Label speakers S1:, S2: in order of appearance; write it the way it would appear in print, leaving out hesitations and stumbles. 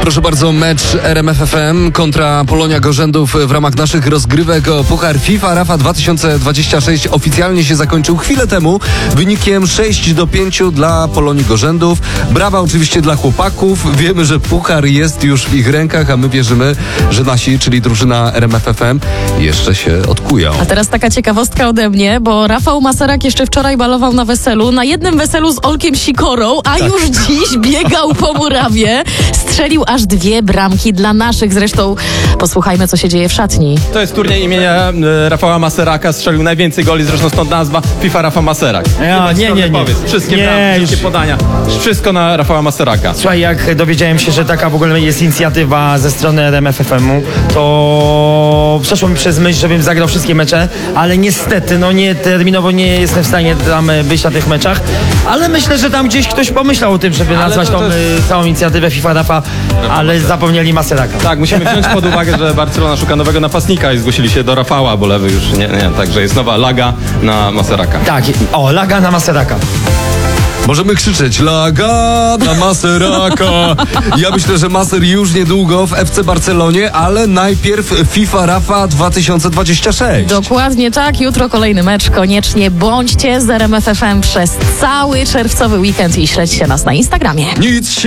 S1: Proszę bardzo, mecz RMF FM kontra Polonia Gorzędów w ramach naszych rozgrywek o Puchar FIFA Rafa 2026 oficjalnie się zakończył chwilę temu wynikiem 6-5 dla Polonii Gorzędów. Brawa oczywiście dla chłopaków. Wiemy, że puchar jest już w ich rękach, a my wierzymy, że nasi, czyli drużyna RMF FM, jeszcze się odkują.
S2: A teraz taka ciekawostka ode mnie, bo Rafał Maserak jeszcze wczoraj balował na weselu, na jednym weselu z Olkiem Sikorą, a już dziś biegał po murawie. Strzelił aż 2 bramki dla naszych. Zresztą posłuchajmy, co się dzieje w szatni.
S3: To jest turniej imienia Rafała Maseraka. Strzelił najwięcej goli, zresztą stąd nazwa FIFA Rafa Maserak.
S4: Nie.
S3: Powiedz. Wszystkie bramki, wszystkie podania. Wszystko na Rafała Maseraka.
S4: Słuchaj, jak dowiedziałem się, że taka w ogóle jest inicjatywa ze strony RMF FM-u, to przeszło mi przez myśl, żebym zagrał wszystkie mecze, ale niestety, nie terminowo nie jestem w stanie tam być na tych meczach, ale myślę, że tam gdzieś ktoś pomyślał o tym, żeby nazwać tą całą inicjatywę FIFA Rafa, ale zapomnieli Maseraka.
S3: Tak, musimy wziąć pod uwagę, że Barcelona szuka nowego napastnika i zgłosili się do Rafała, bo lewy już nie, także jest nowa laga na Maseraka.
S4: Tak, laga na Maseraka.
S1: Możemy krzyczeć Laga na Maseraka. Ja myślę, że Maser już niedługo w FC Barcelonie, ale najpierw FIFA Rafa 2026.
S2: Dokładnie tak. Jutro kolejny mecz. Koniecznie bądźcie z RMF FM przez cały czerwcowy weekend i śledźcie nas na Instagramie.
S1: Nic się